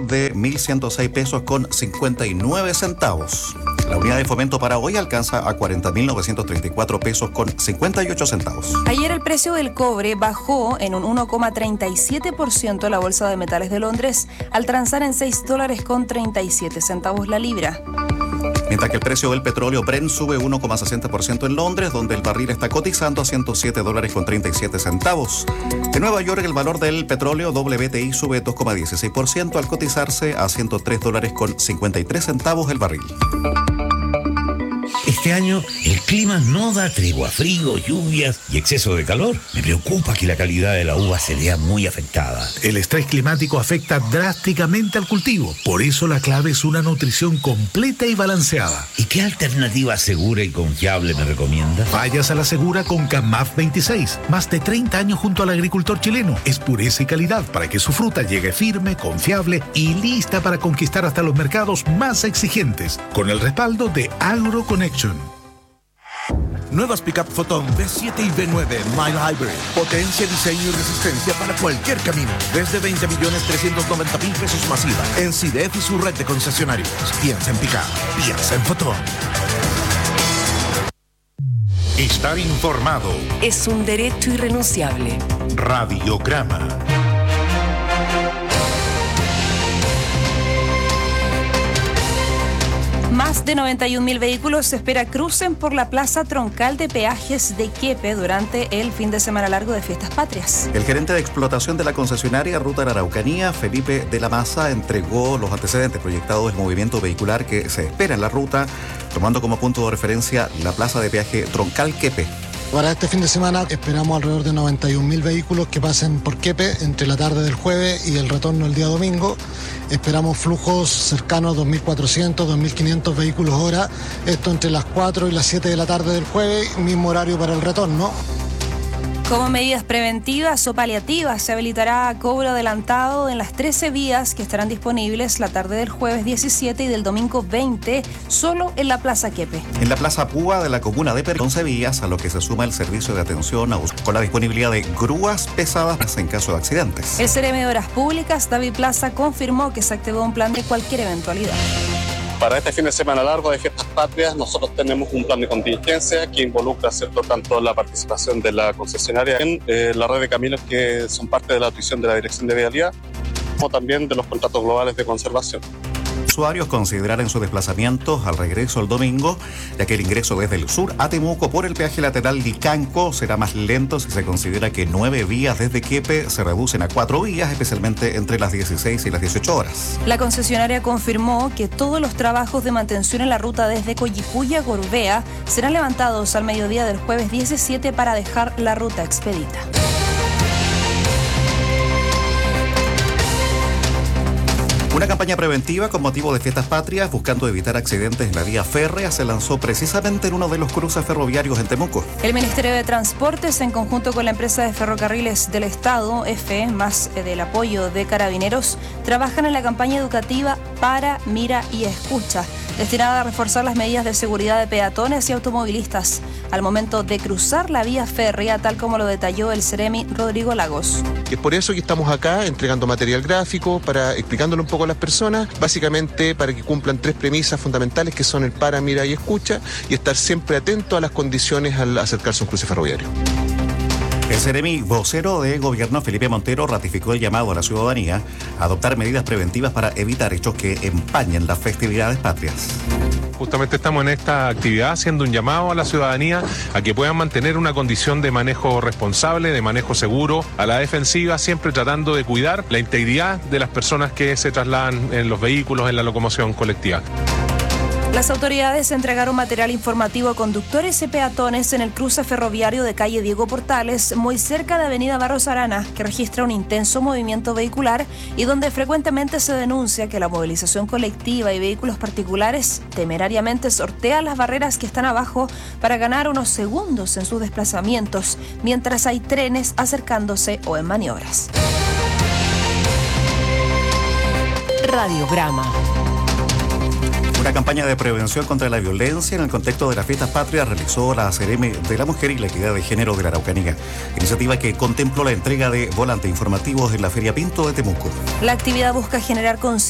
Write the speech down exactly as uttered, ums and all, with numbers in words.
valor de mil ciento seis pesos con cincuenta y nueve centavos. La unidad de fomento para hoy alcanza a cuarenta mil novecientos treinta y cuatro pesos con cincuenta y ocho centavos. Ayer el precio del cobre bajó en un uno coma treinta y siete por ciento en la Bolsa de Metales de Londres, al transar en seis dólares con treinta y siete centavos la libra. Mientras que el precio del petróleo Brent sube uno coma sesenta por ciento en Londres, donde el barril está cotizando a ciento siete dólares con treinta y siete centavos. En Nueva York, el valor del petróleo W T I sube dos coma dieciséis por ciento al cotizarse a ciento tres dólares con cincuenta y tres centavos el barril. Este año el clima no da tregua, frío, lluvias y exceso de calor. Me preocupa que la calidad de la uva se vea muy afectada. El estrés climático afecta drásticamente al cultivo. Por eso la clave es una nutrición completa y balanceada. ¿Y qué alternativa segura y confiable me recomienda? Vayas a la segura con Camaf veintiséis. Más de treinta años junto al agricultor chileno. Es pureza y calidad para que su fruta llegue firme, confiable y lista para conquistar hasta los mercados más exigentes. Con el respaldo de AgroConnection. Nuevas Pickup Photon V siete y V nueve Mild Hybrid. Potencia, diseño y resistencia para cualquier camino. Desde veinte millones trescientos noventa mil pesos masiva. En C I D E F y su red de concesionarios. Piensa en Pickup. Piensa en Photon. Estar informado es un derecho irrenunciable. Radiograma. Más de noventa y un mil vehículos se espera crucen por la plaza troncal de peajes de Quiepe durante el fin de semana largo de Fiestas Patrias. El gerente de explotación de la concesionaria Ruta La Araucanía, Felipe de la Maza, entregó los antecedentes proyectados del movimiento vehicular que se espera en la ruta, tomando como punto de referencia la plaza de peaje troncal Quiepe. Para este fin de semana esperamos alrededor de noventa y un mil vehículos que pasen por Quiepe entre la tarde del jueves y el retorno el día domingo. Esperamos flujos cercanos a dos mil cuatrocientos, dos mil quinientos vehículos hora. Esto entre las cuatro y las siete de la tarde del jueves, mismo horario para el retorno. Como medidas preventivas o paliativas, se habilitará cobro adelantado en las trece vías que estarán disponibles la tarde del jueves diecisiete y del domingo veinte, solo en la Plaza Quiepe. En la Plaza Púa de la comuna de Perú, once vías, a lo que se suma el servicio de atención a con la disponibilidad de grúas pesadas en caso de accidentes. El C R M de Obras Públicas, David Plaza, confirmó que se activó un plan de cualquier eventualidad. Para este fin de semana largo de Fiestas Patrias, nosotros tenemos un plan de contingencia que involucra, ¿cierto?, tanto la participación de la concesionaria en eh, la red de caminos que son parte de la tuición de la Dirección de Vialidad, como también de los contratos globales de conservación. Usuarios considerarán su desplazamiento al regreso el domingo, ya que el ingreso desde el sur a Temuco por el peaje lateral Licanco será más lento si se considera que nueve vías desde Quiepe se reducen a cuatro vías, especialmente entre las dieciséis y las dieciocho horas. La concesionaria confirmó que todos los trabajos de mantención en la ruta desde Coyipulli a Gorbea serán levantados al mediodía del jueves diecisiete para dejar la ruta expedita. Una campaña preventiva con motivo de Fiestas Patrias buscando evitar accidentes en la vía férrea se lanzó precisamente en uno de los cruces ferroviarios en Temuco. El Ministerio de Transportes, en conjunto con la empresa de ferrocarriles del Estado, E F E, más del apoyo de Carabineros, trabajan en la campaña educativa Para, Mira y Escucha, destinada a reforzar las medidas de seguridad de peatones y automovilistas al momento de cruzar la vía férrea, tal como lo detalló el Ceremi Rodrigo Lagos. Es por eso que estamos acá entregando material gráfico, para explicándole un poco a las personas, básicamente para que cumplan tres premisas fundamentales que son el para, mira y escucha, y estar siempre atento a las condiciones al acercarse a un cruce ferroviario. El Ceremi vocero de gobierno, Felipe Montero, ratificó el llamado a la ciudadanía a adoptar medidas preventivas para evitar hechos que empañen las festividades patrias. Justamente estamos en esta actividad haciendo un llamado a la ciudadanía a que puedan mantener una condición de manejo responsable, de manejo seguro, a la defensiva, siempre tratando de cuidar la integridad de las personas que se trasladan en los vehículos, en la locomoción colectiva. Las autoridades entregaron material informativo a conductores y peatones en el cruce ferroviario de calle Diego Portales, muy cerca de avenida Barros Arana, que registra un intenso movimiento vehicular y donde frecuentemente se denuncia que la movilización colectiva y vehículos particulares temerariamente sortean las barreras que están abajo para ganar unos segundos en sus desplazamientos, mientras hay trenes acercándose o en maniobras. Radiograma. Una campaña de prevención contra la violencia en el contexto de las Fiestas Patrias realizó la Ceremi de la Mujer y la Equidad de Género de la Araucanía, iniciativa que contempló la entrega de volantes informativos en la Feria Pinto de Temuco. La actividad busca generar conciencia